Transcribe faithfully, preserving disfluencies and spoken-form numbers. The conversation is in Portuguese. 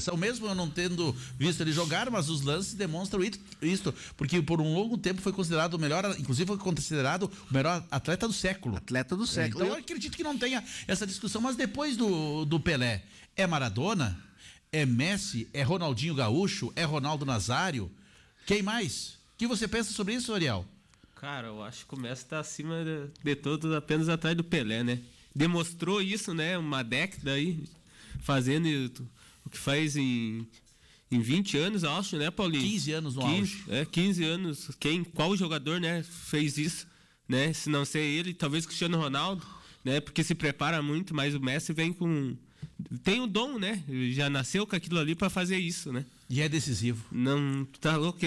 seleção, mesmo eu não tendo visto ele jogar, mas os lances demonstram isso, porque por um longo tempo foi considerado o melhor, inclusive foi considerado o melhor atleta do século. Atleta do século. Então eu acredito que não tenha essa discussão, mas depois do, do Pelé, é Maradona? É Messi? É Ronaldinho Gaúcho? É Ronaldo Nazário? Quem mais? O que você pensa sobre isso, Ariel? Cara, eu acho que o Messi tá acima de, de todos, apenas atrás do Pelé, né? Demonstrou isso, né? Uma década aí, fazendo o que faz em, em vinte anos, acho, né, Paulinho? quinze anos no quinze, auge. É, quinze anos. Quem, qual jogador, né, fez isso, né? Se não ser ele, talvez Cristiano Ronaldo, né? Porque se prepara muito, mas o Messi vem com... Tem o dom, né? Já nasceu com aquilo ali pra fazer isso, né? E é decisivo. Não, tá louco?